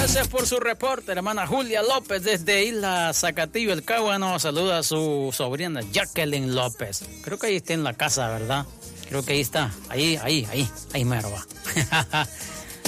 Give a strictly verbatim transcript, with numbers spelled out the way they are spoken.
Gracias por su reporte, hermana Julia López desde Isla Zacatillo, el Cáguano. Saluda a su sobrina Jacqueline López. Creo que ahí está en la casa, ¿verdad? Creo que ahí está. Ahí, ahí, ahí. Ahí mero va.